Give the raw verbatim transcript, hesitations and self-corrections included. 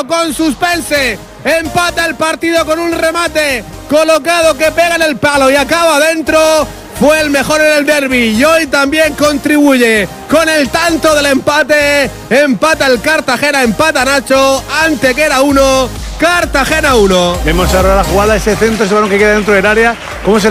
con suspense. Empata el partido con un remate colocado que pega en el palo y acaba dentro. Fue el mejor en el derbi y hoy también contribuye con el tanto del empate. Empata el Cartagena, empata Nacho. Antequera uno, Cartagena uno. Vemos ahora la jugada, ese centro, ese balón que queda dentro del área. ¿Cómo se